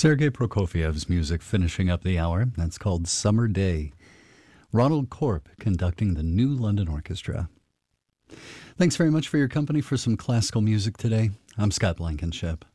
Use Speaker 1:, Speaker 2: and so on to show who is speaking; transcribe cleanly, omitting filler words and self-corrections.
Speaker 1: Sergei Prokofiev's music finishing up the hour. That's called Summer Day. Ronald Corp conducting the New London Orchestra. Thanks very much for your company for some classical music today. I'm Scott Blankenship.